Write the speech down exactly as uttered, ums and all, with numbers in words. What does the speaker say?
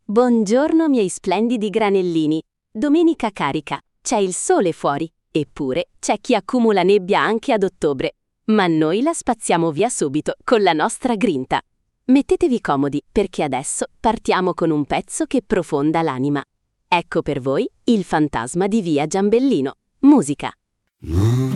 Buongiorno miei splendidi granellini. Domenica carica, c'è il sole fuori, eppure c'è chi accumula nebbia anche ad ottobre. Ma noi la spaziamo via subito con la nostra grinta. Mettetevi comodi perché adesso partiamo con un pezzo che profonda l'anima. Ecco per voi Il fantasma di via Giambellino. Musica. Non